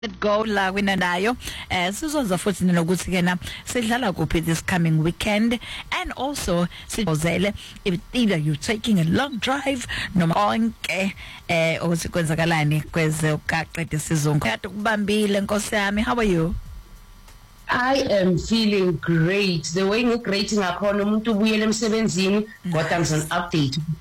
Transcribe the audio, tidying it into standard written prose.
Let go la winanayo sizonza futhi nokuthi kena sidlala kuphi this coming weekend, and also sizozele if either you're taking a long drive noma onke osikwenzakalani kweze ukaqeda isizungu kade kubambile Nkosi yami. How are you? I am feeling great. The way ngigreat ngakhona umuntu ubuyele emsebenzini kodwa ngizon update